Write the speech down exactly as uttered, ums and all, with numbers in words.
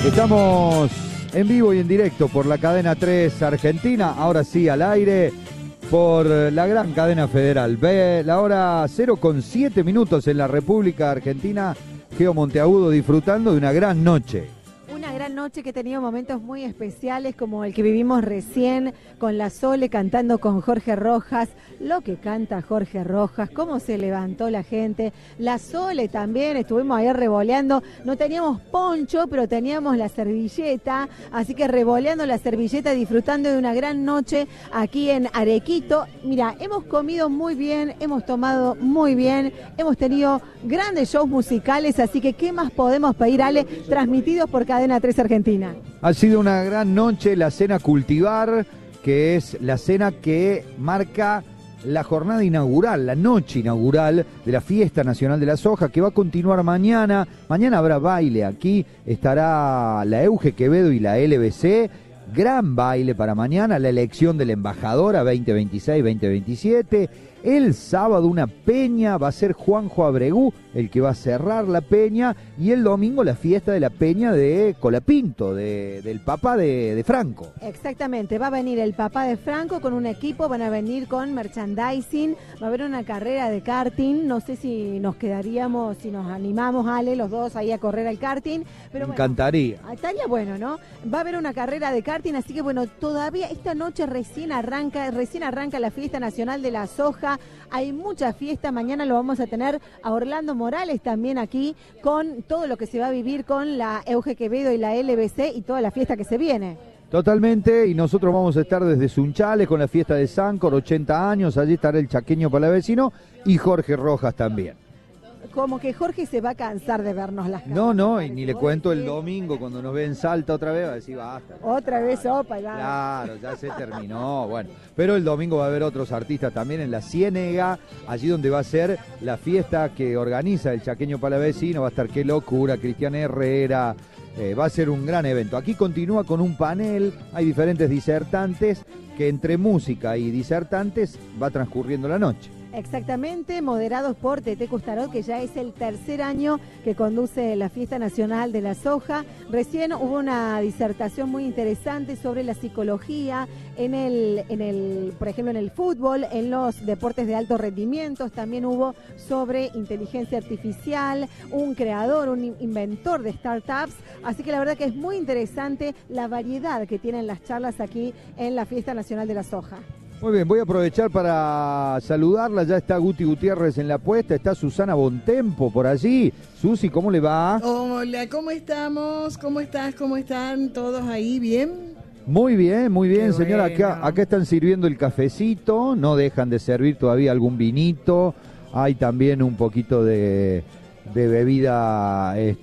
Estamos en vivo y en directo por la cadena tres Argentina, ahora sí al aire, por la gran cadena federal. Ve la hora cero con siete minutos en la República Argentina. Geo Monteagudo disfrutando de una gran noche. Una gran noche que ha tenido momentos muy especiales como el que vivimos recién con la Sole cantando con Jorge Rojas, lo que canta Jorge Rojas, cómo se levantó la gente, la Sole también, estuvimos ahí revoleando, no teníamos poncho pero teníamos la servilleta, así que revoleando la servilleta, disfrutando de una gran noche aquí en Arequito. Mira, hemos comido muy bien, hemos tomado muy bien, hemos tenido grandes shows musicales, así que ¿qué más podemos pedir, Ale? Transmitidos por Cadena tres Argentina. Ha sido una gran noche la cena Cultivar, que es la cena que marca la jornada inaugural, la noche inaugural de la Fiesta Nacional de la Soja, que va a continuar mañana. Mañana habrá baile aquí, estará la Euge Quevedo y la L B C. Gran baile para mañana, la elección de la embajadora veinte veintiséis veinte veintisiete. El sábado una peña, va a ser Juanjo Abregú el que va a cerrar la peña, y el domingo la fiesta de la peña de Colapinto, de, del papá de, de Franco. Exactamente, va a venir el papá de Franco con un equipo, van a venir con merchandising, va a haber una carrera de karting, no sé si nos quedaríamos, si nos animamos, Ale, los dos ahí a correr al karting. Pero Me bueno, encantaría. Estaría bueno, ¿no? Va a haber una carrera de karting, así que bueno, todavía esta noche recién arranca, recién arranca la Fiesta Nacional de la Soja. Hay mucha fiesta, mañana lo vamos a tener a Orlando Morales también aquí, con todo lo que se va a vivir con la Euge Quevedo y la L B C y toda la fiesta que se viene. Totalmente, y nosotros vamos a estar desde Sunchales con la fiesta de Sancor, ochenta años, allí estará el chaqueño palavecino y Jorge Rojas también. Como que Jorge se va a cansar de vernos las caras. No, no, y ni le cuento el domingo cuando nos ve en Salta otra vez, va a decir basta. Otra vez opa, ya. Claro, ya se terminó, bueno. Pero el domingo va a haber otros artistas también en la Ciénega, allí donde va a ser la fiesta que organiza el chaqueño palavecino, va a estar Qué Locura, Cristian Herrera, eh, va a ser un gran evento. Aquí continúa con un panel, hay diferentes disertantes, que entre música y disertantes va transcurriendo la noche. Exactamente, moderados por Tete Custarot, que ya es el tercer año que conduce la Fiesta Nacional de la Soja. Recién hubo una disertación muy interesante sobre la psicología en el, en el, por ejemplo, en el fútbol, en los deportes de alto rendimiento. También hubo sobre inteligencia artificial, un creador, un inventor de startups. Así que la verdad que es muy interesante la variedad que tienen las charlas aquí en la Fiesta Nacional de la Soja. Muy bien, voy a aprovechar para saludarla, ya está Guti Gutiérrez en la puesta, está Susana Bontempo por allí. Susi, ¿cómo le va? Hola, ¿cómo estamos? ¿Cómo estás? ¿Cómo están todos ahí? ¿Bien? Muy bien, muy bien, Qué señora, bueno. acá, acá están sirviendo el cafecito, no dejan de servir todavía algún vinito, hay también un poquito de, de bebida...